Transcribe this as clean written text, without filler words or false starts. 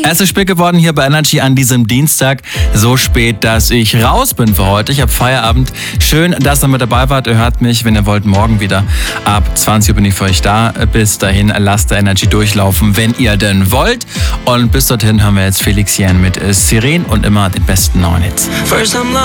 Es ist spät geworden hier bei Energy an diesem Dienstag. So spät, dass ich raus bin für heute. Ich habe Feierabend. Schön, dass ihr mit dabei wart. Ihr hört mich, wenn ihr wollt, morgen wieder. Ab 20 Uhr bin ich für euch da. Bis dahin lasst der Energy durchlaufen, wenn ihr denn wollt. Und bis dorthin hören wir jetzt Felix Jähn mit Siren und immer den besten neuen Hits.